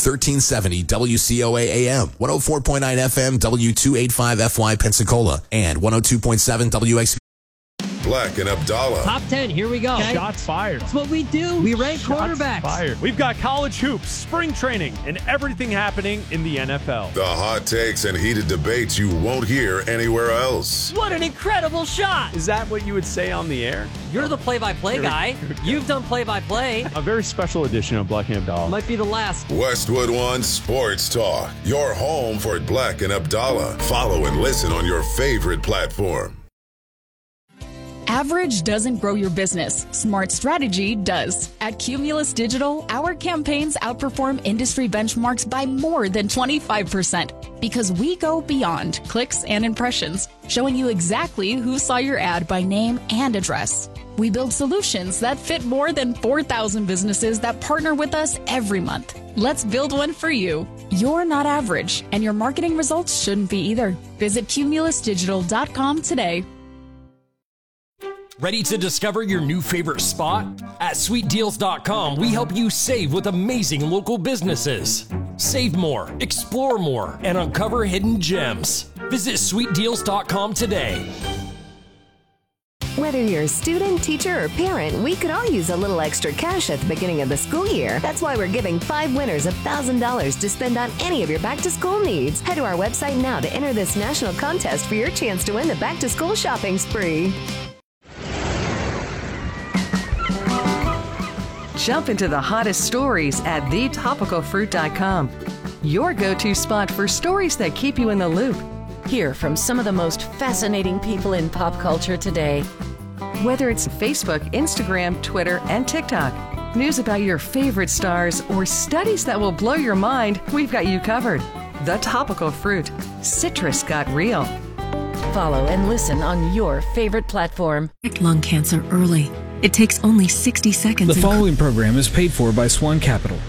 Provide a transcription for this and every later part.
1370 WCOA AM, 104.9 FM W285FY Pensacola, and 102.7 WX. Black and Abdallah. Top 10, here we go. Okay. Shots fired. That's what we do. We rank quarterbacks. Fired. We've got college hoops, spring training, and everything happening in the NFL. The hot takes and heated debates you won't hear anywhere else. What an incredible shot. Is that what you would say on the air? You're the play-by-play guy. You've done play-by-play. A very special edition of Black and Abdallah. Might be the last. Westwood One Sports Talk. Your home for Black and Abdallah. Follow and listen on your favorite platform. Average doesn't grow your business. Smart strategy does. At Cumulus Digital, our campaigns outperform industry benchmarks by more than 25% because we go beyond clicks and impressions, showing you exactly who saw your ad by name and address. We build solutions that fit more than 4,000 businesses that partner with us every month. Let's build one for you. You're not average, and your marketing results shouldn't be either. Visit cumulusdigital.com today. Ready to discover your new favorite spot? At sweetdeals.com, we help you save with amazing local businesses. Save more, explore more, and uncover hidden gems. Visit sweetdeals.com today. Whether you're a student, teacher, or parent, we could all use a little extra cash at the beginning of the school year. That's why we're giving 5 winners $1,000 to spend on any of your back-to-school needs. Head to our website now to enter this national contest for your chance to win the back-to-school shopping spree. Jump into the hottest stories at thetopicalfruit.com. Your go-to spot for stories that keep you in the loop. Hear from some of the most fascinating people in pop culture today. Whether it's Facebook, Instagram, Twitter, and TikTok, news about your favorite stars, or studies that will blow your mind, we've got you covered. The Topical Fruit. Citrus got real. Follow and listen on your favorite platform. Detect lung cancer early. It takes only 60 seconds. The following program is paid for by Swan Capital.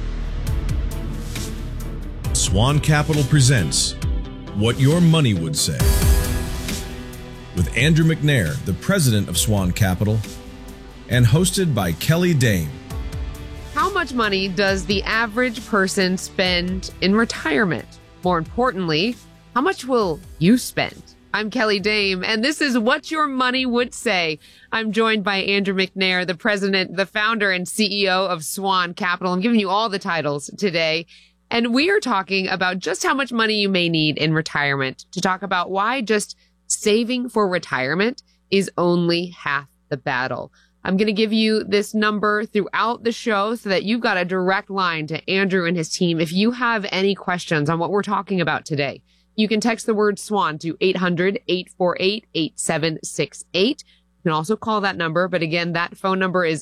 Swan Capital presents What Your Money Would Say with Andrew McNair, the president of Swan Capital, and hosted by Kelly Dame. How much money does the average person spend in retirement? More importantly, how much will you spend? I'm Kelly Dame, and this is What Your Money Would Say. I'm joined by Andrew McNair, the president, the founder, and CEO of Swan Capital. I'm giving you all the titles today. And we are talking about just how much money you may need in retirement, to talk about why just saving for retirement is only half the battle. I'm going to give you this number throughout the show so that you've got a direct line to Andrew and his team if you have any questions on what we're talking about today. You can text the word SWAN to 800-848-8768. You can also call that number, but again, that phone number is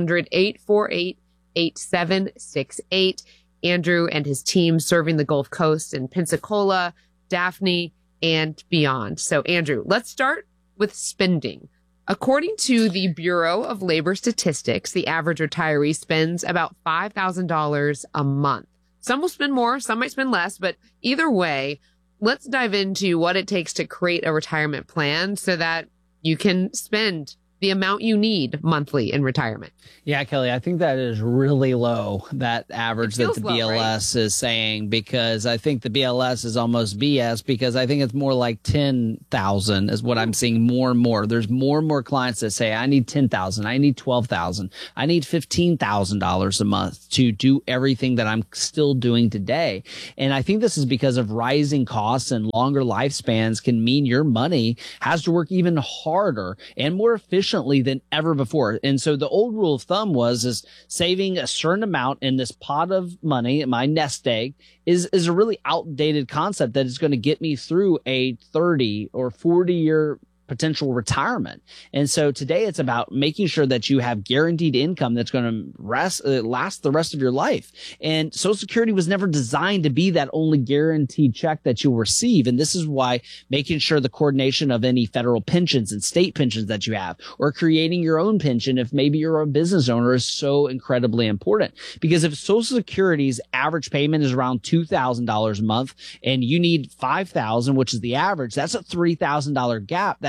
800-848-8768. Andrew and his team serving the Gulf Coast in Pensacola, Daphne, and beyond. So, Andrew, let's start with spending. According to the Bureau of Labor Statistics, the average retiree spends about $5,000 a month. Some will spend more, some might spend less, but either way, let's dive into what it takes to create a retirement plan so that you can spend the amount you need monthly in retirement. Yeah, Kelly, I think that is really low, that average that the BLS is saying, because I think the BLS is almost BS, because I think it's more like 10,000 is what I'm seeing more and more. There's more and more clients that say, I need 10,000, I need 12,000, I need $15,000 a month to do everything that I'm still doing today. And I think this is because of rising costs and longer lifespans can mean your money has to work even harder and more efficiently than ever before. And so the old rule of thumb is saving a certain amount in this pot of money, my nest egg, is a really outdated concept that is going to get me through a 30 or 40 year potential retirement. And so today it's about making sure that you have guaranteed income that's going to last the rest of your life. And Social Security was never designed to be that only guaranteed check that you'll receive. And this is why making sure the coordination of any federal pensions and state pensions that you have, or creating your own pension if maybe you're a business owner, is so incredibly important. Because if Social Security's average payment is around $2,000 a month and you need $5,000, which is the average, that's a $3,000 gap that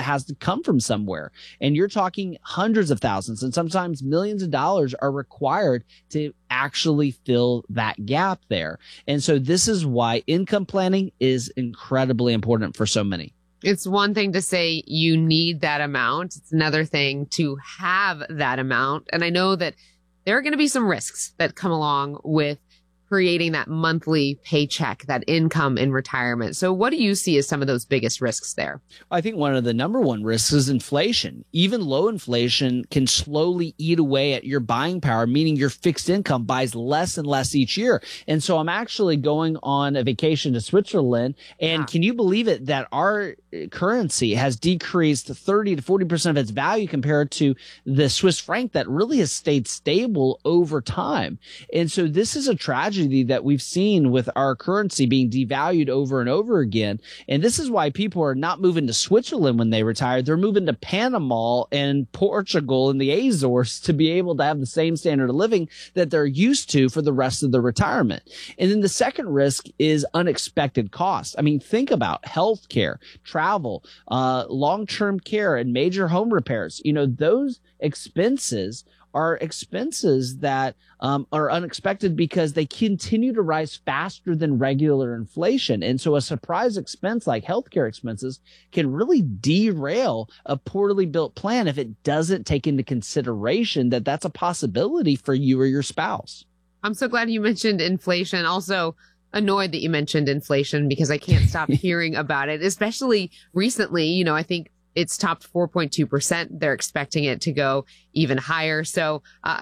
has to come from somewhere. And you're talking hundreds of thousands and sometimes millions of dollars are required to actually fill that gap there. And so this is why income planning is incredibly important for so many. It's one thing to say you need that amount. It's another thing to have that amount. And I know that there are going to be some risks that come along with creating that monthly paycheck, that income in retirement. So what do you see as some of those biggest risks there? I think one of the number one risks is inflation. Even low inflation can slowly eat away at your buying power, meaning your fixed income buys less and less each year. And so I'm actually going on a vacation to Switzerland. And can you believe it that our currency has decreased 30 to 40% of its value compared to the Swiss franc that really has stayed stable over time. And so this is a tragedy that we've seen with our currency being devalued over and over again. And this is why people are not moving to Switzerland when they retire. They're moving to Panama and Portugal and the Azores to be able to have the same standard of living that they're used to for the rest of their retirement. And then the second risk is unexpected costs. I mean, think about healthcare, travel, long-term care, and major home repairs. You know, those expenses are expenses that are unexpected because they continue to rise faster than regular inflation. And so a surprise expense like healthcare expenses can really derail a poorly built plan if it doesn't take into consideration that that's a possibility for you or your spouse. I'm so glad you mentioned inflation. Also annoyed that you mentioned inflation because I can't stop hearing about it, especially recently. You know, I think it's topped 4.2%. They're expecting it to go even higher. So,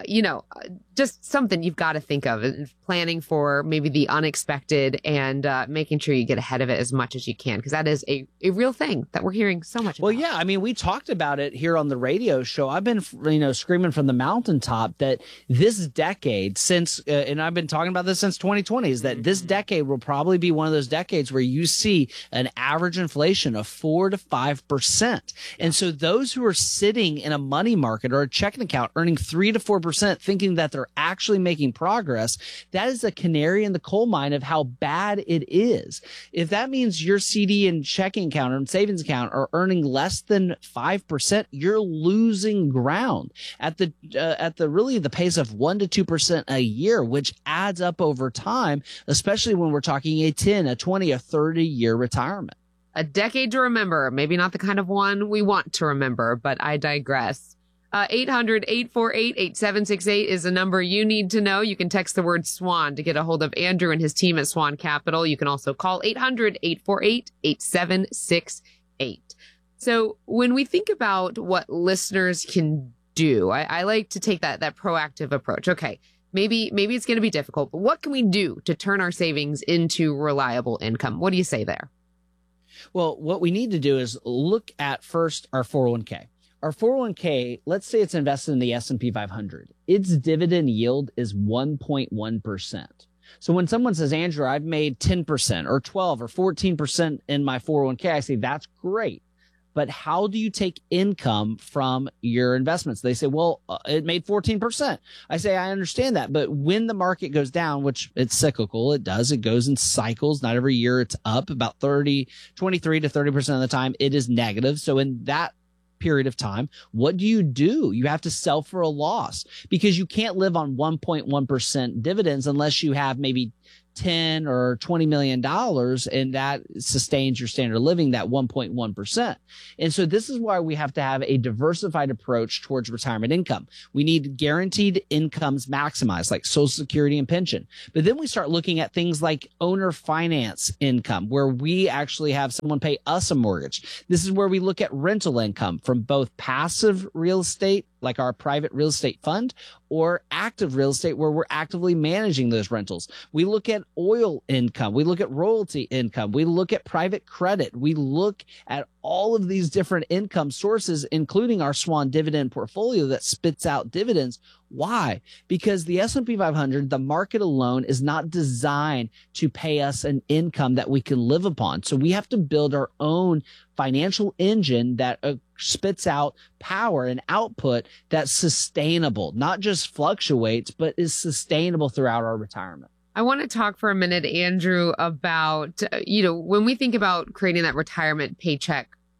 just something you've got to think of, planning for maybe the unexpected and making sure you get ahead of it as much as you can, because that is a real thing that we're hearing so much about. Well, yeah, I mean, we talked about it here on the radio show. I've been, screaming from the mountaintop that this decade and I've been talking about this since 2020, is that this decade will probably be one of those decades where you see an average inflation of 4 to 5%. And so those who are sitting in a money market or a checking account earning 3 to 4%, thinking that they're actually making progress, that is a canary in the coal mine of how bad it is. If that means your CD and checking account or savings account are earning less than 5%, you're losing ground at the pace of 1 to 2% a year, which adds up over time, especially when we're talking a 10, a 20, a 30-year retirement. A decade to remember. Maybe not the kind of one we want to remember, but I digress. 800-848-8768 is a number you need to know. You can text the word SWAN to get a hold of Andrew and his team at Swan Capital. You can also call 800-848-8768. So when we think about what listeners can do, I like to take that proactive approach. Okay, maybe it's going to be difficult, but what can we do to turn our savings into reliable income? What do you say there? Well, what we need to do is look at first our 401k. Our 401k, let's say it's invested in the S&P 500. Its dividend yield is 1.1%. So when someone says, Andrew, I've made 10% or 12 or 14% in my 401k, I say, that's great. But how do you take income from your investments? They say, well, it made 14%. I say, I understand that. But when the market goes down, which it's cyclical, it goes in cycles. Not every year it's up. About 23 to 30% of the time it is negative. So in that period of time, what do? You have to sell for a loss, because you can't live on 1.1% dividends unless you have maybe $10 or $20 million, and that sustains your standard of living, that 1.1%. And so this is why we have to have a diversified approach towards retirement income. We need guaranteed incomes maximized, like Social Security and pension. But then we start looking at things like owner finance income, where we actually have someone pay us a mortgage. This is where we look at rental income from both passive real estate, like our private real estate fund, or active real estate, where we're actively managing those rentals. We look at oil income. We look at royalty income. We look at private credit. We look at all of these different income sources, including our Swan dividend portfolio that spits out dividends. Why? Because the S&P 500, the market alone, is not designed to pay us an income that we can live upon. So we have to build our own financial engine that spits out power and output that's sustainable, not just fluctuates, but is sustainable throughout our retirement. I want to talk for a minute, Andrew, about, when we think about creating that retirement paycheck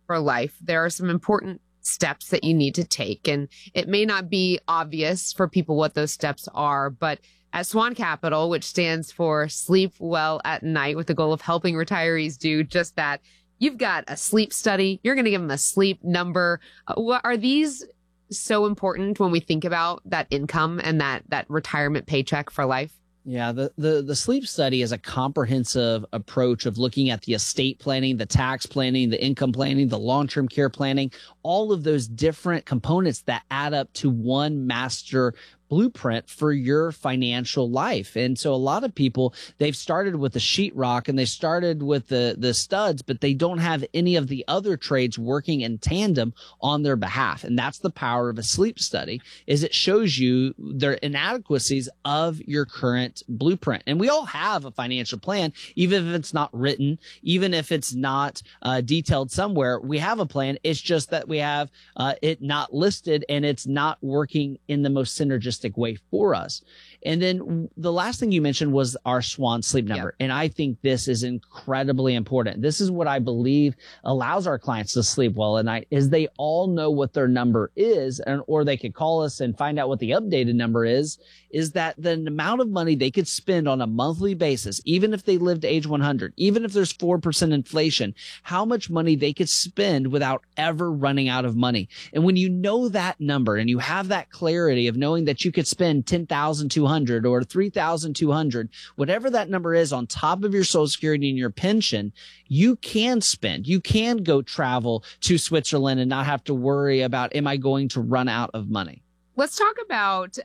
for life, there are some important steps that you need to take. And it may not be obvious for people what those steps are, but at Swan Capital, which stands for Sleep Well at Night, with the goal of helping retirees do just that, you've got a sleep study. You're going to give them a sleep number. Are these so important when we think about that income and that retirement paycheck for life? Yeah, the sleep study is a comprehensive approach of looking at the estate planning, the tax planning, the income planning, the long-term care planning, all of those different components that add up to one master blueprint for your financial life. And so a lot of people, they've started with the sheetrock and they started with the studs, but they don't have any of the other trades working in tandem on their behalf. And that's the power of a sleep study, is it shows you the inadequacies of your current blueprint. And we all have a financial plan, even if it's not written, even if it's not detailed somewhere, we have a plan. It's just that we have it not listed and it's not working in the most synergistic way for us. And then the last thing you mentioned was our Swan sleep number. Yep. And I think this is incredibly important. This is what I believe allows our clients to sleep well at night, is they all know what their number is, or they could call us and find out what the updated number is that the amount of money they could spend on a monthly basis, even if they live to age 100, even if there's 4% inflation, how much money they could spend without ever running out of money. And when you know that number and you have that clarity of knowing that you could spend $10,200 or $3,200, whatever that number is on top of your Social Security and your pension, you can spend. You can go travel to Switzerland and not have to worry about, am I going to run out of money? Let's talk about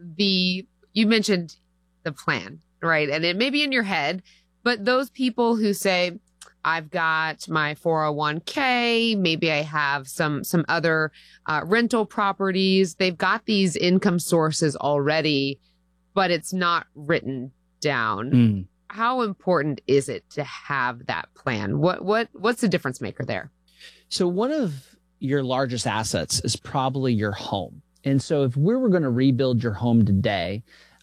you mentioned the plan, right? And it may be in your head, but those people who say, I've got my 401k, maybe I have some other rental properties. They've got these income sources already, but it's not written down. How important is it to have that plan? What's the difference maker there? So one of your largest assets is probably your home. And so if we were going to rebuild your home today,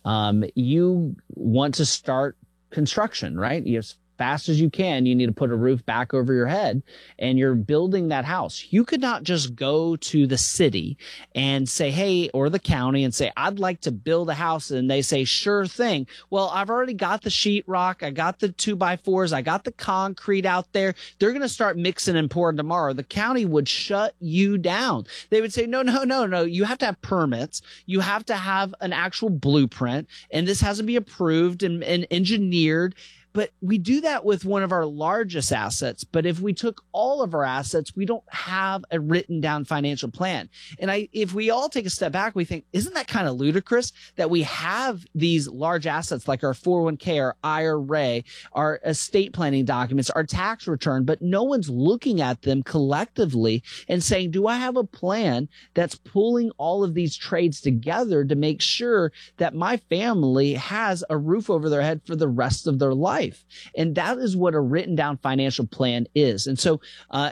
you want to start construction, right? As fast as you can, you need to put a roof back over your head, and you're building that house. You could not just go to the city and say, hey, or the county and say, I'd like to build a house. And they say, sure thing. Well, I've already got the sheetrock. I got the 2x4s. I got the concrete out there. They're going to start mixing and pouring tomorrow. The county would shut you down. They would say, no. You have to have permits. You have to have an actual blueprint, and this has to be approved and engineered. But we do that with one of our largest assets. But if we took all of our assets, we don't have a written down financial plan. And if we all take a step back, we think, isn't that kind of ludicrous that we have these large assets like our 401k, our IRA, our estate planning documents, our tax return, but no one's looking at them collectively and saying, do I have a plan that's pulling all of these trades together to make sure that my family has a roof over their head for the rest of their life? And that is what a written down financial plan is. And so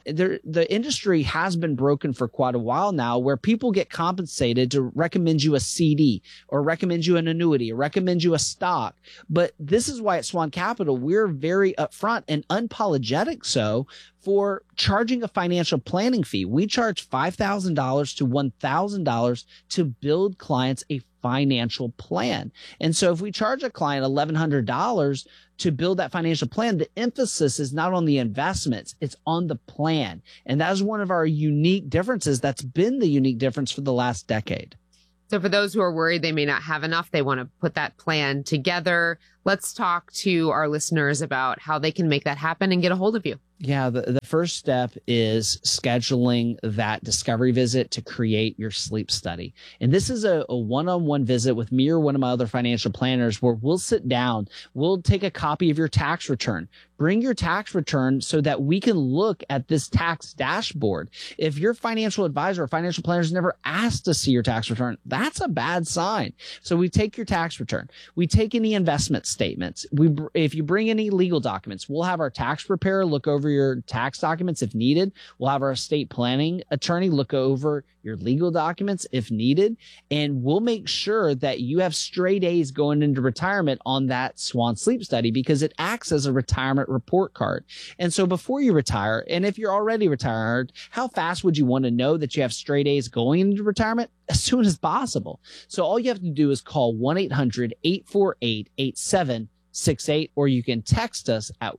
the industry has been broken for quite a while now, where people get compensated to recommend you a CD or recommend you an annuity or recommend you a stock. But this is why at Swan Capital, we're very upfront and unapologetic for charging a financial planning fee. We charge $5,000 to $1,000 to build clients a financial plan. And so if we charge a client $1,100 to build that financial plan, the emphasis is not on the investments, it's on the plan. And that is one of our unique differences. That's been the unique difference for the last decade. So for those who are worried they may not have enough, they want to put that plan together. Let's talk to our listeners about how they can make that happen and get a hold of you. Yeah, the first step is scheduling that discovery visit to create your sleep study. And this is a one-on-one visit with me or one of my other financial planners where we'll sit down, we'll take a copy of your tax return. Bring your tax return so that we can look at this tax dashboard. If your financial advisor or financial planner has never asked to see your tax return, that's a bad sign. So we take your tax return. We take any investment statements. If you bring any legal documents, we'll have our tax preparer look over over your tax documents if needed. We'll have our estate planning attorney look over your legal documents if needed. And we'll make sure that you have straight A's going into retirement on that Swan Sleep Study because it acts as a retirement report card. And so before you retire, and if you're already retired, how fast would you want to know that you have straight A's going into retirement? As soon as possible. So all you have to do is call 1-800-848-8768, or you can text us at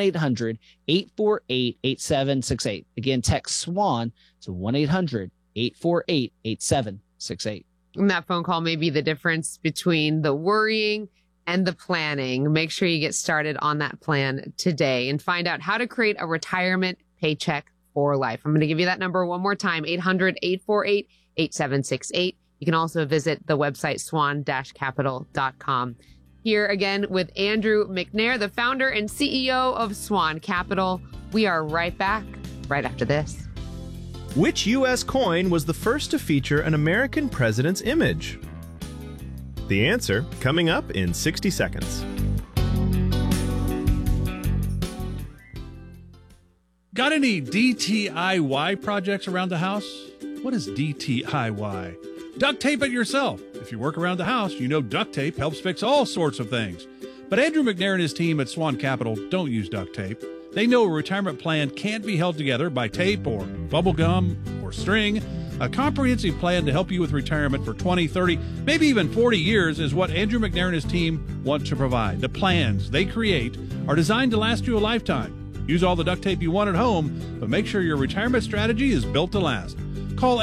1-800-848-8768. Again, text SWAN to 1-800-848-8768. And that phone call may be the difference between the worrying and the planning. Make sure you get started on that plan today and find out how to create a retirement paycheck for life. I'm going to give you that number one more time, 800-848-8768. You can also visit the website swan-capital.com. Here again with Andrew McNair, the founder and CEO of Swan Capital. We are right back right after this. Which U.S. coin was the first to feature an American president's image? The answer coming up in 60 seconds. Got any DTIY projects around the house? What is DTIY? Duct tape it yourself. If you work around the house, you know duct tape helps fix all sorts of things. But Andrew McNair and his team at Swan Capital don't use duct tape. They know a retirement plan can't be held together by tape or bubble gum or string. A comprehensive plan to help you with retirement for 20, 30, maybe even 40 years is what Andrew McNair and his team want to provide. The plans they create are designed to last you a lifetime. Use all the duct tape you want at home, but make sure your retirement strategy is built to last. Call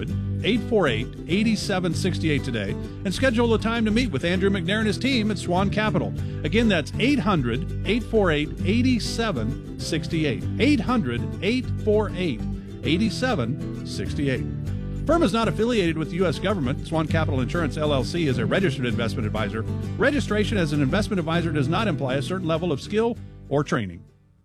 800-848-8768 today and schedule a time to meet with Andrew McNair and his team at Swan Capital. Again, that's 800-848-8768. 800-848-8768. Firm is not affiliated with the U.S. government. Swan Capital Insurance, LLC is a registered investment advisor. Registration as an investment advisor does not imply a certain level of skill or training.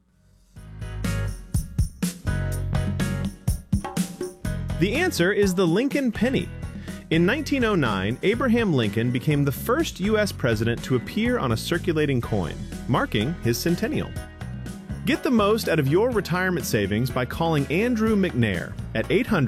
The answer is the Lincoln penny. In 1909, Abraham Lincoln became the first U.S. president to appear on a circulating coin, marking his centennial. Get the most out of your retirement savings by calling Andrew McNair at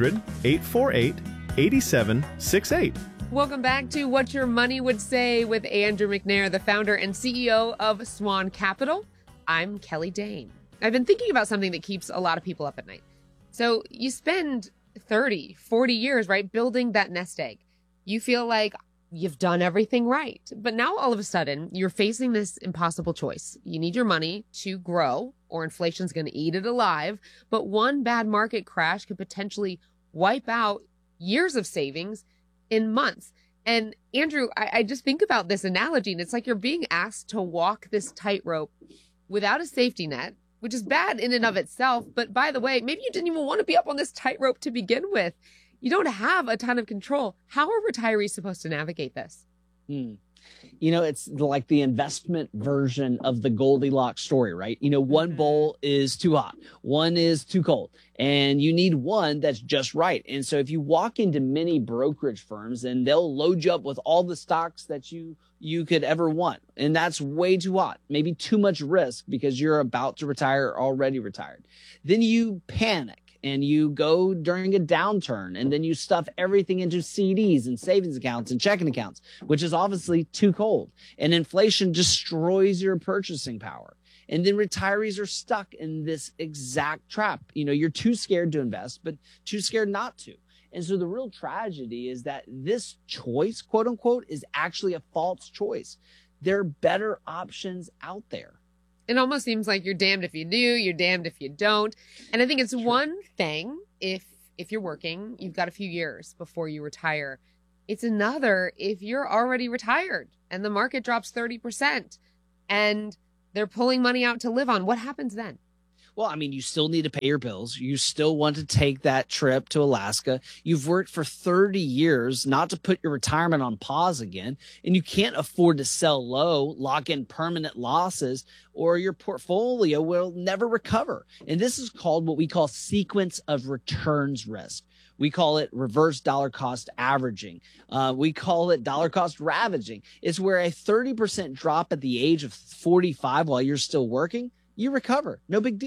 800-848-8768. Welcome back to What Your Money Would Say with Andrew McNair, the founder and CEO of Swan Capital. I'm Kelly Dane. I've been thinking about something that keeps a lot of people up at night. So you spend 30, 40 years, right, building that nest egg. You feel like you've done everything right. But now all of a sudden, you're facing this impossible choice. You need your money to grow, or inflation's going to eat it alive. But one bad market crash could potentially wipe out years of savings in months. And Andrew, I just think about this analogy, and it's like you're being asked to walk this tightrope without a safety net, which is bad in and of itself. But by the way, maybe you didn't even want to be up on this tightrope to begin with. You don't have a ton of control. How are retirees supposed to navigate this? You know, it's like the investment version of the Goldilocks story, right? You know, one bowl is too hot, one is too cold, and you need one that's just right. And so if you walk into many brokerage firms and they'll load you up with all the stocks that you could ever want, and that's way too hot, maybe too much risk because you're about to retire or already retired. Then you panic and you go during a downturn, and then you stuff everything into CDs and savings accounts and checking accounts, which is obviously too cold. And inflation destroys your purchasing power. And then retirees are stuck in this exact trap. You know, you're too scared to invest, but too scared not to. And so the real tragedy is that this choice, quote unquote, is actually a false choice. There are better options out there. It almost seems like you're damned if you do, you're damned if you don't. And I think it's one thing if you're working, you've got a few years before you retire. It's another if you're already retired and the market drops 30% and they're pulling money out to live on. What happens then? Well, I mean, you still need to pay your bills. You still want to take that trip to Alaska. You've worked for 30 years not to put your retirement on pause again, and you can't afford to sell low, lock in permanent losses, or your portfolio will never recover. And this is called what we call sequence of returns risk. We call it reverse dollar cost averaging. We call it dollar cost ravaging. It's where a 30% drop at the age of 45 while you're still working, you recover. No big deal.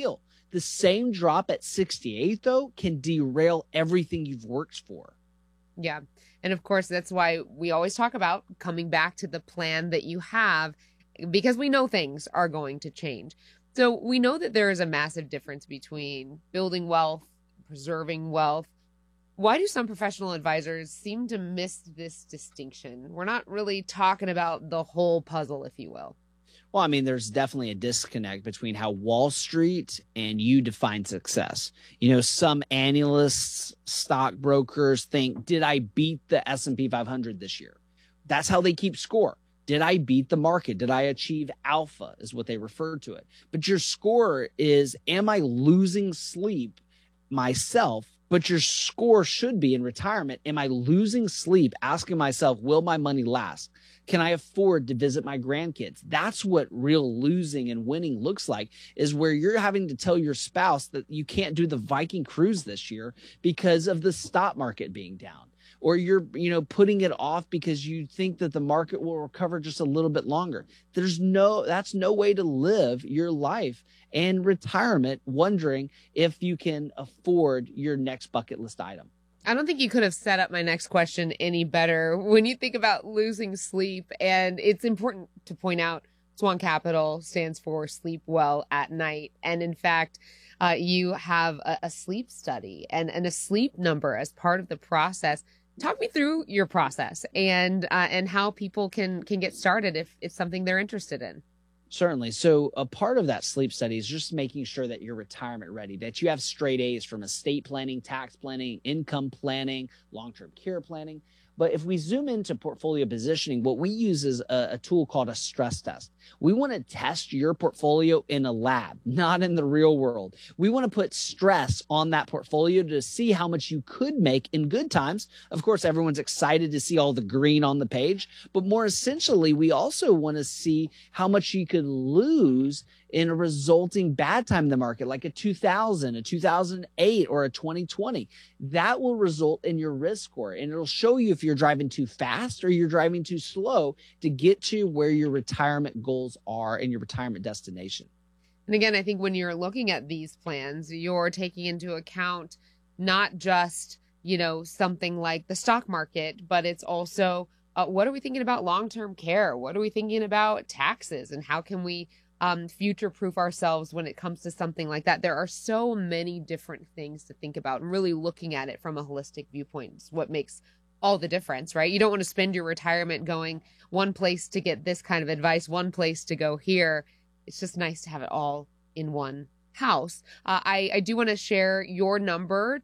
The same drop at 68, though, can derail everything you've worked for. Yeah. And of course, that's why we always talk about coming back to the plan that you have, because we know things are going to change. So we know that there is a massive difference between building wealth, preserving wealth. Why do some professional advisors seem to miss this distinction? We're not really talking about the whole puzzle, if you will. Well, I mean, there's definitely a disconnect between how Wall Street and you define success. You know, some analysts, stockbrokers think, did I beat the S&P 500 this year? That's how they keep score. Did I beat the market? Did I achieve alpha is what they refer to it. But your score is, am I losing sleep myself? But your score should be in retirement. Am I losing sleep asking myself, will my money last? Can I afford to visit my grandkids? That's what real losing and winning looks like, is where you're having to tell your spouse that you can't do the Viking cruise this year because of the stock market being down. Or you're, putting it off because you think that the market will recover just a little bit longer. That's no way to live your life and retirement, wondering if you can afford your next bucket list item. I don't think you could have set up my next question any better. When you think about losing sleep, and it's important to point out, Swan Capital stands for Sleep Well at Night. And in fact, you have a sleep study and a sleep number as part of the process. Talk me through your process and how people can get started if it's something they're interested in. Certainly. So a part of that sleep study is just making sure that you're retirement ready, that you have straight A's from estate planning, tax planning, income planning, long-term care planning. But if we zoom into portfolio positioning, what we use is a tool called a stress test. We want to test your portfolio in a lab, not in the real world. We want to put stress on that portfolio to see how much you could make in good times. Of course, everyone's excited to see all the green on the page, but more essentially, we also want to see how much you could lose in a resulting bad time in the market, like a 2000, a 2008, or a 2020. That will result in your risk score, and it'll show you if you're driving too fast or you're driving too slow to get to where your retirement goals are and your retirement destination. And again, I think when you're looking at these plans, you're taking into account not just, something like the stock market, but it's also what are we thinking about long-term care? What are we thinking about taxes? And how can we future-proof ourselves when it comes to something like that? There are so many different things to think about, and really looking at it from a holistic viewpoint is what makes all the difference, right? You don't want to spend your retirement going one place to get this kind of advice, one place to go here. It's just nice to have it all in one house. I do want to share your number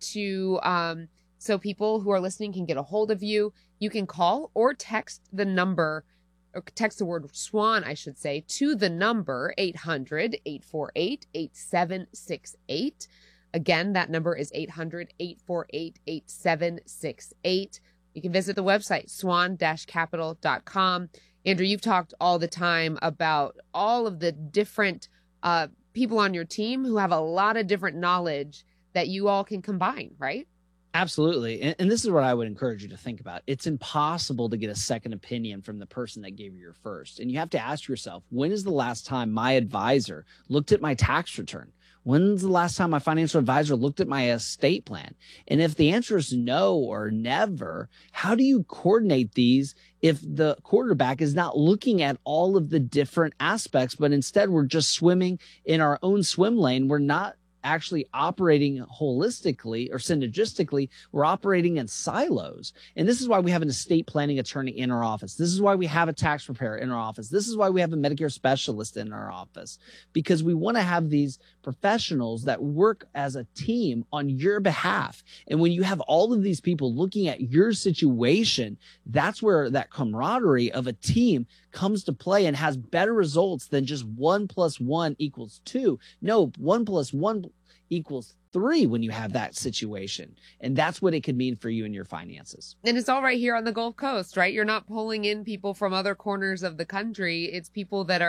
to so people who are listening can get a hold of you. You can call or text the number, or text the word SWAN, I should say, to the number 800-848-8768. Again, that number is 800-848-8768. You can visit the website, swan-capital.com. Andrew, you've talked all the time about all of the different people on your team who have a lot of different knowledge that you all can combine, right? Absolutely. And this is what I would encourage you to think about. It's impossible to get a second opinion from the person that gave you your first. And you have to ask yourself, when is the last time my advisor looked at my tax return? When's the last time my financial advisor looked at my estate plan? And if the answer is no or never, how do you coordinate these if the quarterback is not looking at all of the different aspects, but instead we're just swimming in our own swim lane? We're not actually operating holistically or synergistically. We're operating in silos. And this is why we have an estate planning attorney in our office. This is why we have a tax preparer in our office. This is why we have a Medicare specialist in our office, because we want to have these professionals that work as a team on your behalf. And when you have all of these people looking at your situation, that's where that camaraderie of a team comes to play and has better results than just 1 + 1 = 2. No, 1 + 1 = 3 when you have that situation. And that's what it could mean for you and your finances. And it's all right here on the Gulf Coast, right? You're not pulling in people from other corners of the country. It's people that are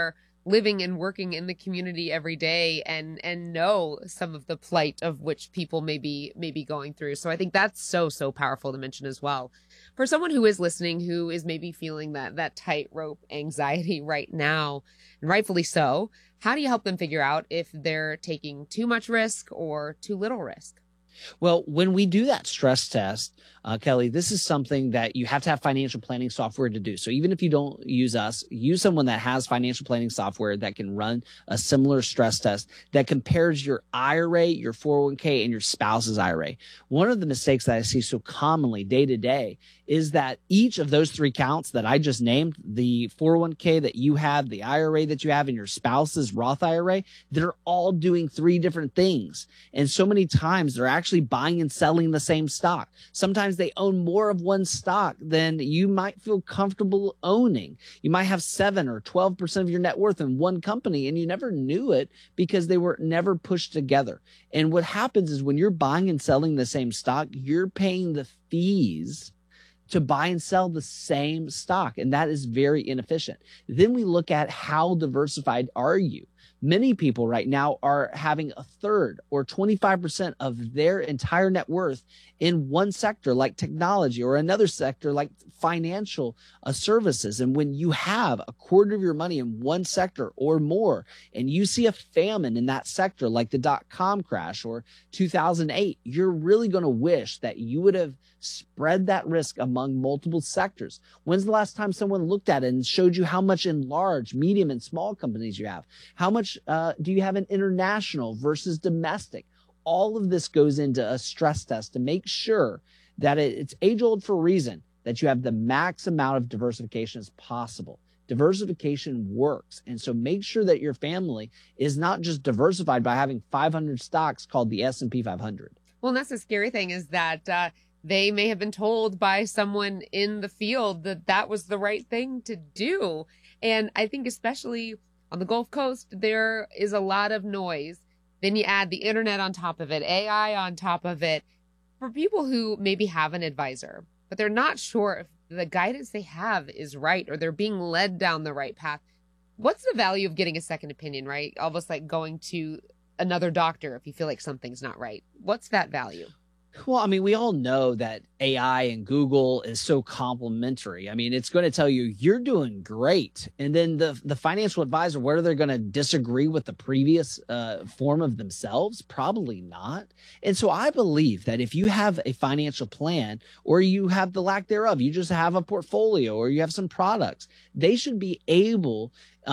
living and working in the community every day and know some of the plight of which people may be going through. So I think that's so powerful to mention as well. For someone who is listening, who is maybe feeling that tightrope anxiety right now, and rightfully so, how do you help them figure out if they're taking too much risk or too little risk? Well, when we do that stress test, Kelly, this is something that you have to have financial planning software to do. So even if you don't use us, use someone that has financial planning software that can run a similar stress test that compares your IRA, your 401k, and your spouse's IRA. One of the mistakes that I see so commonly day to day is that each of those three counts that I just named, the 401k that you have, the IRA that you have, and your spouse's Roth IRA, they're all doing three different things. And so many times they're actually buying and selling the same stock. Sometimes they own more of one stock than you might feel comfortable owning. You might have 7 or 12% of your net worth in one company and you never knew it because they were never pushed together. And what happens is when you're buying and selling the same stock, you're paying the fees to buy and sell the same stock. And that is very inefficient. Then we look at how diversified are you? Many people right now are having a third or 25% of their entire net worth in one sector like technology or another sector like financial services. And when you have a quarter of your money in one sector or more, and you see a famine in that sector like the .com crash or 2008, you're really going to wish that you would have spread that risk among multiple sectors. When's the last time someone looked at it and showed you how much in large, medium, and small companies you have? How much do you have in international versus domestic? All of this goes into a stress test to make sure that it's age old for a reason, that you have the max amount of diversification as possible. Diversification works. And so make sure that your family is not just diversified by having 500 stocks called the S&P 500. Well, and that's the scary thing is that they may have been told by someone in the field that that was the right thing to do. And I think especially on the Gulf Coast, there is a lot of noise. Then you add the internet on top of it, AI on top of it. For people who maybe have an advisor, but they're not sure if the guidance they have is right or they're being led down the right path, what's the value of getting a second opinion, right? Almost like going to another doctor if you feel like something's not right. What's that value? Well, I mean, we all know that AI and Google is so complementary. I mean, it's going to tell you you're doing great. And then the financial advisor, whether they're going to disagree with the previous form of themselves, probably not. And so I believe that if you have a financial plan or you have the lack thereof, you just have a portfolio or you have some products, they should be able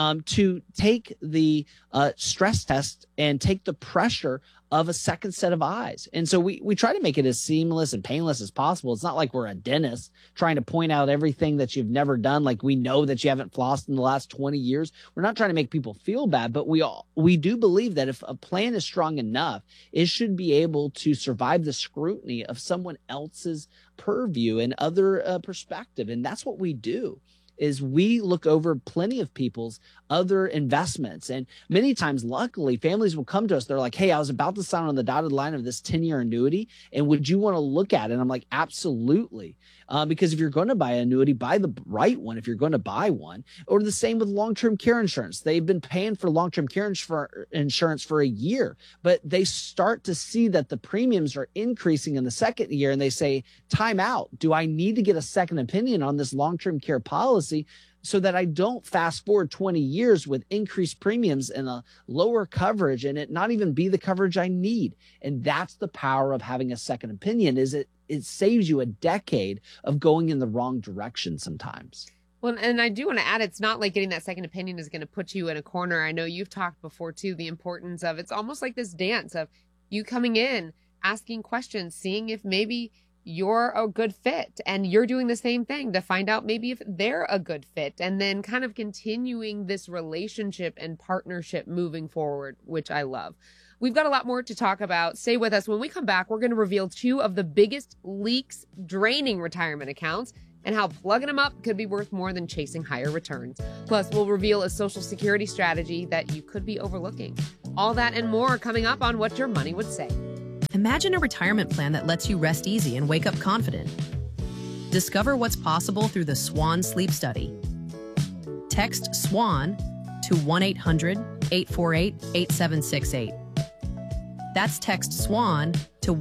to take the stress test and take the pressure of a second set of eyes. And so we try to make it as seamless and painless as possible. It's not like we're a dentist trying to point out everything that you've never done. Like we know that you haven't flossed in the last 20 years. We're not trying to make people feel bad, but we do believe that if a plan is strong enough, it should be able to survive the scrutiny of someone else's purview and other perspective. And that's what we do. Is we look over plenty of people's other investments. And many times, luckily, families will come to us. They're like, hey, I was about to sign on the dotted line of this 10-year annuity. And would you want to look at it? And I'm like, absolutely. Because if you're going to buy an annuity, buy the right one if you're going to buy one. Or the same with long-term care insurance. They've been paying for long-term care insurance for a year, but they start to see that the premiums are increasing in the second year. And they say, time out. Do I need to get a second opinion on this long-term care policy so that I don't fast forward 20 years with increased premiums and a lower coverage and it not even be the coverage I need? And that's the power of having a second opinion, is it saves you a decade of going in the wrong direction sometimes. Well, and I do want to add, it's not like getting that second opinion is going to put you in a corner. I know you've talked before too, the importance of, it's almost like this dance of you coming in, asking questions, seeing if maybe you're a good fit and you're doing the same thing to find out maybe if they're a good fit, and then kind of continuing this relationship and partnership moving forward, which I love. We've got a lot more to talk about. Stay with us. When we come back, we're going to reveal 2 of the biggest leaks draining retirement accounts and how plugging them up could be worth more than chasing higher returns. Plus, we'll reveal a Social Security strategy that you could be overlooking. All that and more coming up on What Your Money Would Say. Imagine a retirement plan that lets you rest easy and wake up confident. Discover what's possible through the SWAN sleep study. Text SWAN to 1-800-848-8768. That's text SWAN to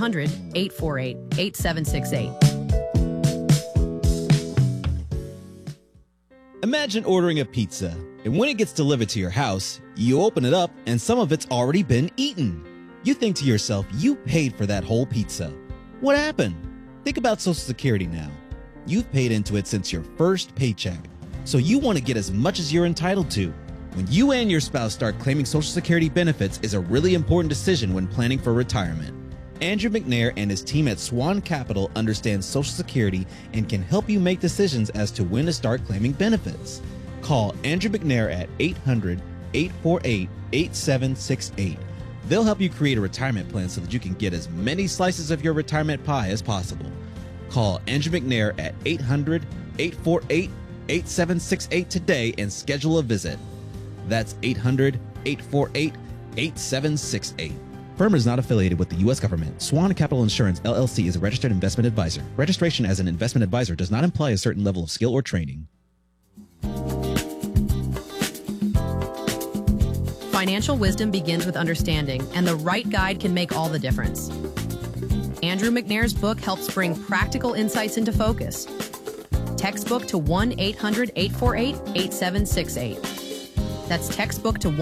1-800-848-8768. Imagine ordering a pizza, and when it gets delivered to your house, you open it up and some of it's already been eaten. You think to yourself, you paid for that whole pizza. What happened? Think about Social Security now. You've paid into it since your first paycheck, so you want to get as much as you're entitled to. When you and your spouse start claiming Social Security benefits is a really important decision when planning for retirement. Andrew McNair and his team at Swan Capital understand Social Security and can help you make decisions as to when to start claiming benefits. Call Andrew McNair at 800-848-8768. They'll help you create a retirement plan so that you can get as many slices of your retirement pie as possible. Call Andrew McNair at 800-848-8768 today and schedule a visit. That's 800-848-8768. Firm is not affiliated with the U.S. government. Swan Capital Insurance, LLC is a registered investment advisor. Registration as an investment advisor does not imply a certain level of skill or training. Financial wisdom begins with understanding, and the right guide can make all the difference. Andrew McNair's book helps bring practical insights into focus. Textbook to 1-800-848-8768. That's textbook to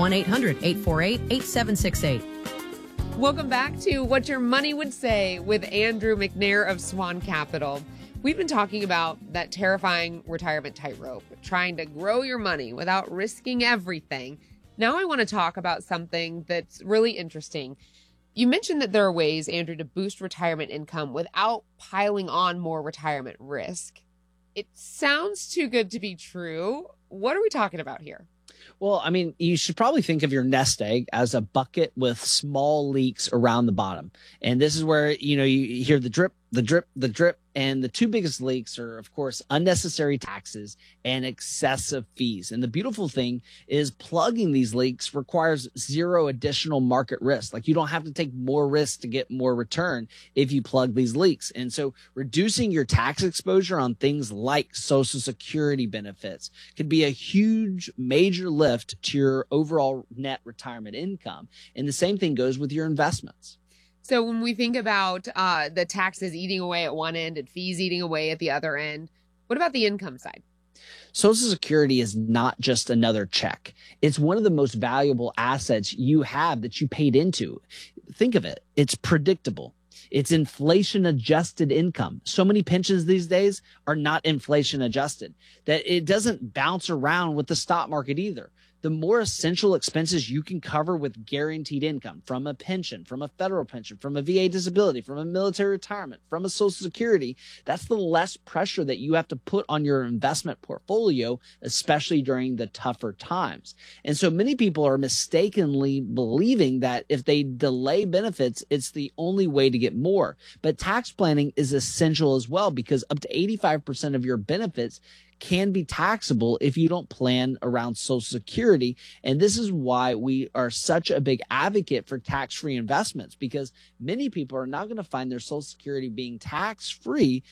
1-800-848-8768. Welcome back to What Your Money Would Say with Andrew McNair of Swan Capital. We've been talking about that terrifying retirement tightrope, trying to grow your money without risking everything. Now I want to talk about something that's really interesting. You mentioned that there are ways, Andrew, to boost retirement income without piling on more retirement risk. It sounds too good to be true. What are we talking about here? Well, I mean, you should probably think of your nest egg as a bucket with small leaks around the bottom. And this is where, you hear the drip, the drip, the drip. And the two biggest leaks are, of course, unnecessary taxes and excessive fees. And the beautiful thing is plugging these leaks requires zero additional market risk. Like, you don't have to take more risk to get more return if you plug these leaks. And so reducing your tax exposure on things like Social Security benefits could be a huge, major lift to your overall net retirement income. And the same thing goes with your investments. So when we think about the taxes eating away at one end and fees eating away at the other end, what about the income side? Social Security is not just another check. It's one of the most valuable assets you have that you paid into. Think of it. It's predictable. It's inflation adjusted income. So many pensions these days are not inflation adjusted, that it doesn't bounce around with the stock market either. The more essential expenses you can cover with guaranteed income from a pension, from a federal pension, from a VA disability, from a military retirement, from a Social Security, that's the less pressure that you have to put on your investment portfolio, especially during the tougher times. And so many people are mistakenly believing that if they delay benefits, it's the only way to get more. But tax planning is essential as well, because up to 85% of your benefits can be taxable if you don't plan around Social Security. And this is why we are such a big advocate for tax-free investments, because many people are not going to find their Social Security being tax-free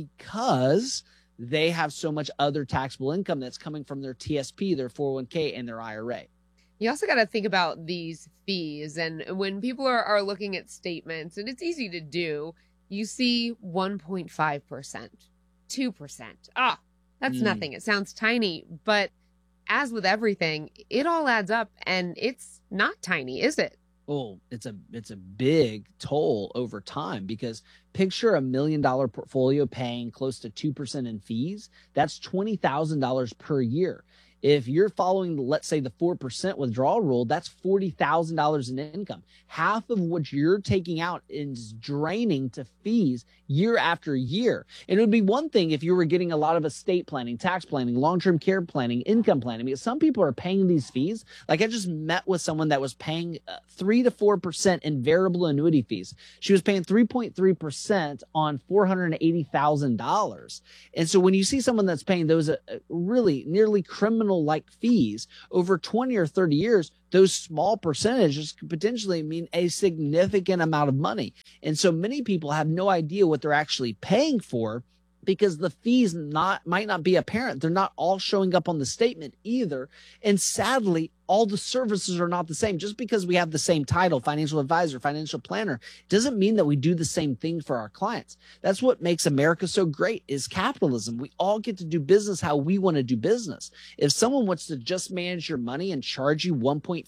because they have so much other taxable income that's coming from their TSP, their 401k, and their IRA. You also got to think about these fees. And when people are looking at statements, and it's easy to do, you see 1.5%, 2%. That's nothing. It sounds tiny, but as with everything, it all adds up, and it's not tiny, is it? Oh, it's a big toll over time, because picture $1 million portfolio paying close to 2% in fees. That's $20,000 per year. If you're following, let's say, the 4% withdrawal rule, that's $40,000 in income. Half of what you're taking out is draining to fees year after year. And it would be one thing if you were getting a lot of estate planning, tax planning, long-term care planning, income planning, because some people are paying these fees. Like, I just met with someone that was paying 3 to 4% in variable annuity fees. She was paying 3.3% on $480,000. And so when you see someone that's paying those really nearly criminal-like fees over 20 or 30 years, those small percentages could potentially mean a significant amount of money. And so many people have no idea what they're actually paying for because the fees might not be apparent. They're not all showing up on the statement either. And sadly, all the services are not the same. Just because we have the same title, financial advisor, financial planner, doesn't mean that we do the same thing for our clients. That's what makes America so great, is capitalism. We all get to do business how we want to do business. If someone wants to just manage your money and charge you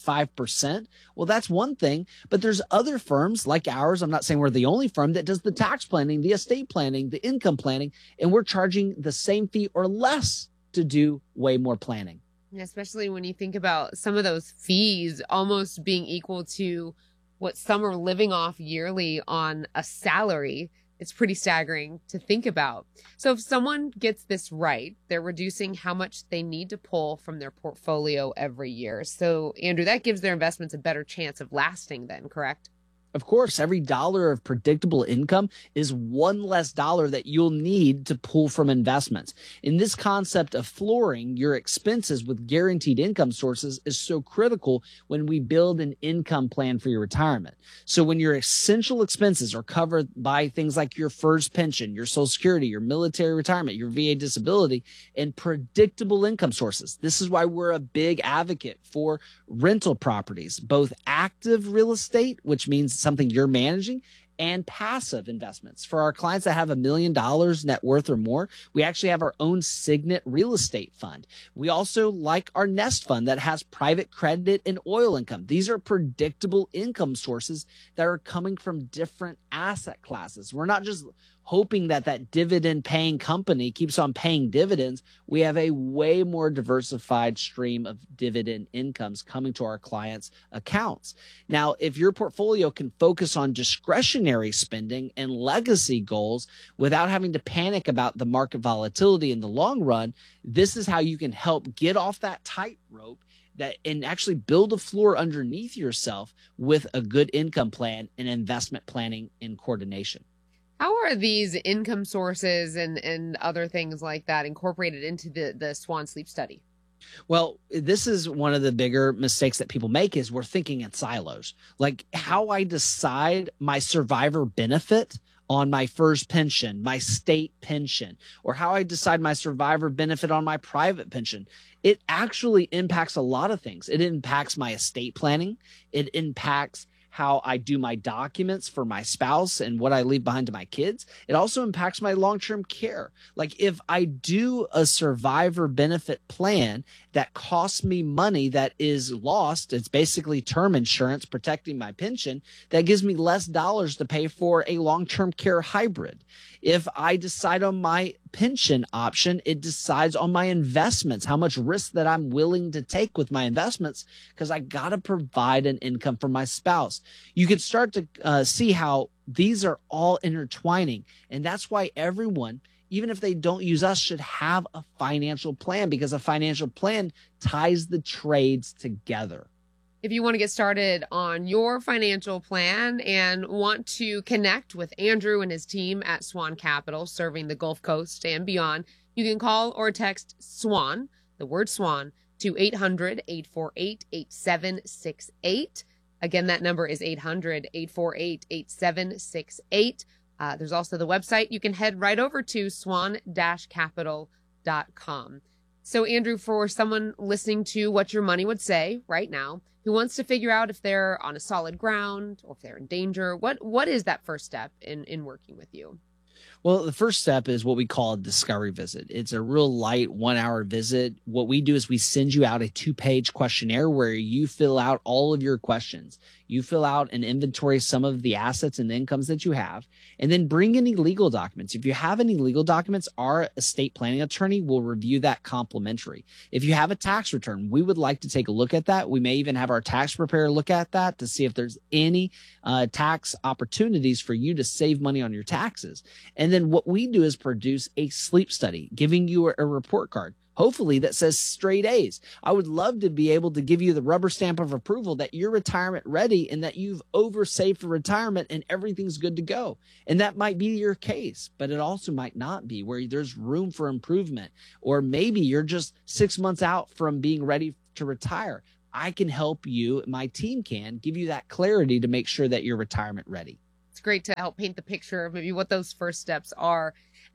1.5%, well, that's one thing. But there's other firms like ours. I'm not saying we're the only firm that does the tax planning, the estate planning, the income planning, and we're charging the same fee or less to do way more planning. Especially when you think about some of those fees almost being equal to what some are living off yearly on a salary. It's pretty staggering to think about. So if someone gets this right, they're reducing how much they need to pull from their portfolio every year. So, Andrew, that gives their investments a better chance of lasting then, correct? Of course, every dollar of predictable income is one less dollar that you'll need to pull from investments. In this concept of flooring your expenses with guaranteed income sources is so critical when we build an income plan for your retirement. So when your essential expenses are covered by things like your first pension, your Social Security, your military retirement, your VA disability, and predictable income sources. This is why we're a big advocate for rental properties, both active real estate, which means something you're managing, and passive investments. For our clients that have $1 million net worth or more, we actually have our own Signet real estate fund. We also like our Nest fund that has private credit and oil income. These are predictable income sources that are coming from different asset classes. We're not just hoping that that dividend paying company keeps on paying dividends. We have a way more diversified stream of dividend incomes coming to our clients' accounts. Now, if your portfolio can focus on discretionary spending and legacy goals without having to panic about the market volatility in the long run, this is how you can help get off that tightrope and actually build a floor underneath yourself with a good income plan and investment planning in coordination. How are these income sources and other things like that incorporated into the Swan Sleep study? Well, this is one of the bigger mistakes that people make, is we're thinking in silos. Like how I decide my survivor benefit on my first pension, my state pension, or how I decide my survivor benefit on my private pension. It actually impacts a lot of things. It impacts my estate planning. It impacts how I do my documents for my spouse and what I leave behind to my kids. It also impacts my long-term care. Like if I do a survivor benefit plan that costs me money that is lost, it's basically term insurance protecting my pension, that gives me less dollars to pay for a long-term care hybrid. If I decide on my pension option, it decides on my investments, how much risk that I'm willing to take with my investments, because I got to provide an income for my spouse. You can start to see how these are all intertwining. And that's why everyone, even if they don't use us, should have a financial plan, because a financial plan ties the trades together. If you want to get started on your financial plan and want to connect with Andrew and his team at Swan Capital, serving the Gulf Coast and beyond, you can call or text SWAN, the word SWAN, to 800-848-8768. Again, that number is 800-848-8768. There's also the website. You can head right over to swan-capital.com. So, Andrew, for someone listening to What Your Money Would Say right now, who wants to figure out if they're on a solid ground or if they're in danger, what is that first step in working with you? Well, the first step is what we call a discovery visit. It's a real light 1-hour visit. What we do is we send you out a 2-page questionnaire where you fill out all of your questions. You fill out and inventory some of the assets and the incomes that you have, and then bring any legal documents. If you have any legal documents, our estate planning attorney will review that complimentary. If you have a tax return, we would like to take a look at that. We may even have our tax preparer look at that to see if there's any tax opportunities for you to save money on your taxes. And then what we do is produce a sleep study, giving you a report card, hopefully that says straight A's. I would love to be able to give you the rubber stamp of approval that you're retirement ready and that you've oversaved for retirement and everything's good to go. And that might be your case, but it also might not be, where there's room for improvement. Or maybe you're just 6 months out from being ready to retire. I can help you, my team can give you that clarity to make sure that you're retirement ready. It's great to help paint the picture of maybe what those first steps are.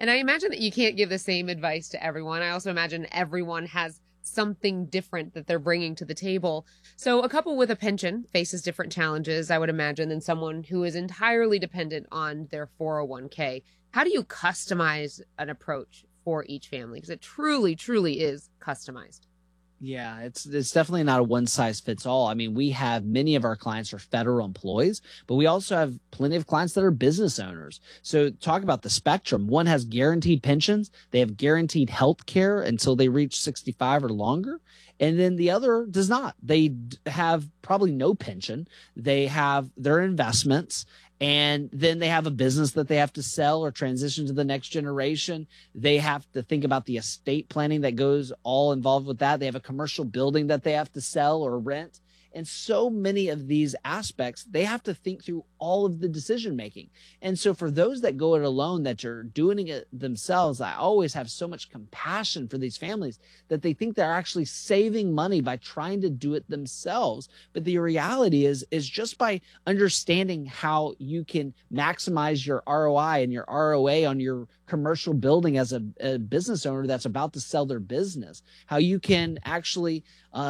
And I imagine that you can't give the same advice to everyone. I also imagine everyone has something different that they're bringing to the table. So a couple with a pension faces different challenges, I would imagine, than someone who is entirely dependent on their 401k. How do you customize an approach for each family? Because it truly, truly is customized. Yeah, it's definitely not a one size fits all. I mean, we have many of our clients are federal employees, but we also have plenty of clients that are business owners. So talk about the spectrum. One has guaranteed pensions. They have guaranteed health care until they reach 65 or longer. And then the other does not. They have probably no pension. They have their investments. And then they have a business that they have to sell or transition to the next generation. They have to think about the estate planning that goes all involved with that. They have a commercial building that they have to sell or rent. And so many of these aspects, they have to think through all of the decision making. And so for those that go it alone, that are doing it themselves, I always have so much compassion for these families that they think they're actually saving money by trying to do it themselves. But the reality is just by understanding how you can maximize your ROI and your ROA on your commercial building as a business owner that's about to sell their business, how you can actually,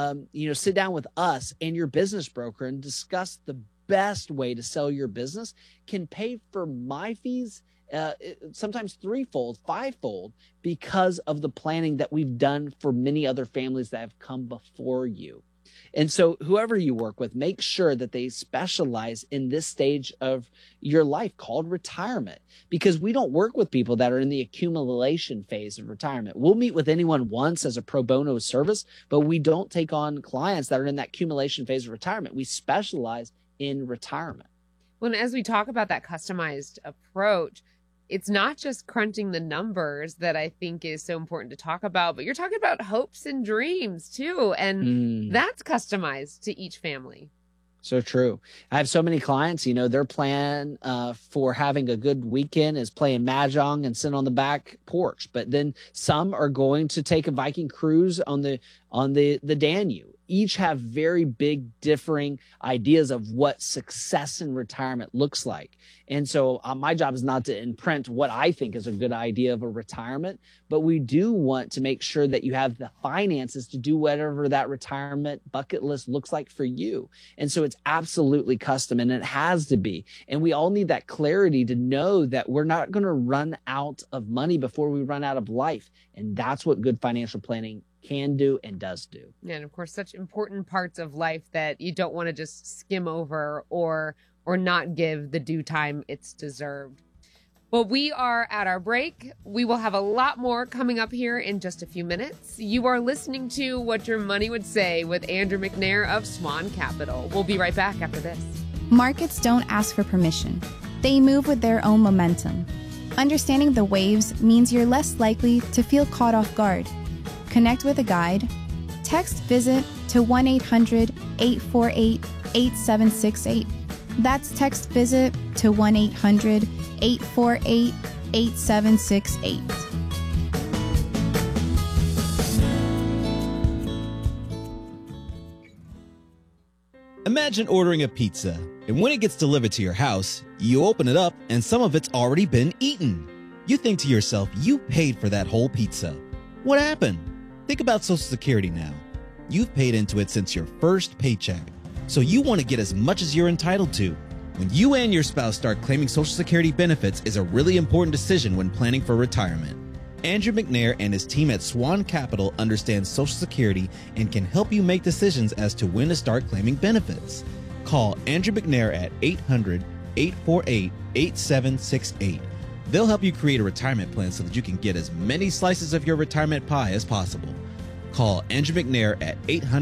sit down with us and your business broker and discuss the best way to sell your business, can pay for my fees, sometimes threefold, fivefold, because of the planning that we've done for many other families that have come before you. And so whoever you work with, make sure that they specialize in this stage of your life called retirement, because we don't work with people that are in the accumulation phase of retirement. We'll meet with anyone once as a pro bono service, but we don't take on clients that are in that accumulation phase of retirement. We specialize in retirement. Well, as we talk about that customized approach, it's not just crunching the numbers that I think is so important to talk about, but you're talking about hopes and dreams too. And that's customized to each family. So true. I have so many clients, their plan for having a good weekend is playing Mahjong and sitting on the back porch. But then some are going to take a Viking cruise on the Danube. Each have very big differing ideas of what success in retirement looks like. And so my job is not to imprint what I think is a good idea of a retirement, but we do want to make sure that you have the finances to do whatever that retirement bucket list looks like for you. And so it's absolutely custom, and it has to be. And we all need that clarity to know that we're not going to run out of money before we run out of life. And that's what good financial planning can do and does do. And of course, such important parts of life that you don't want to just skim over or not give the due time it's deserved. Well, we are at our break. We will have a lot more coming up here in just a few minutes. You are listening to What Your Money Would Say with Andrew McNair of Swan Capital. We'll be right back after this. Markets don't ask for permission. They move with their own momentum. Understanding the waves means you're less likely to feel caught off guard. Connect with a guide. Text VISIT to 1-800-848-8768. That's text VISIT to 1-800-848-8768. Imagine ordering a pizza, and when it gets delivered to your house, you open it up and some of it's already been eaten. You think to yourself, you paid for that whole pizza. What happened? Think about Social Security now. You've paid into it since your first paycheck, so you want to get as much as you're entitled to. When you and your spouse start claiming Social Security benefits is a really important decision when planning for retirement. Andrew McNair and his team at Swan Capital understand Social Security and can help you make decisions as to when to start claiming benefits. Call Andrew McNair at 800-848-8768. They'll help you create a retirement plan so that you can get as many slices of your retirement pie as possible. Call Andrew McNair at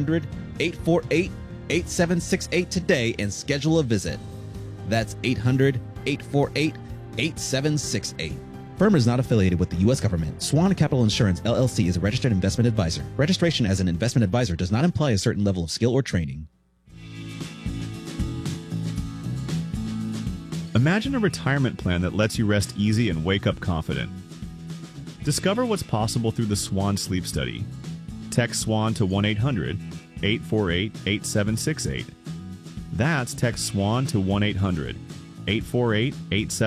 800-848-8768 today and schedule a visit. That's 800-848-8768. Firm is not affiliated with the U.S. government. Swan Capital Insurance, LLC is a registered investment advisor. Registration as an investment advisor does not imply a certain level of skill or training. Imagine a retirement plan that lets you rest easy and wake up confident. Discover what's possible through the Swan Sleep Study. Text SWAN to 1-800-848-8768. That's text SWAN to 1-800-848-8768.